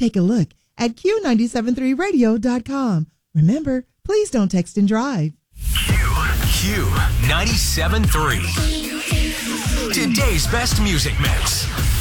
take a look at Q973radio.com. Remember, please don't text and drive. Q97.3. Today's best music mix.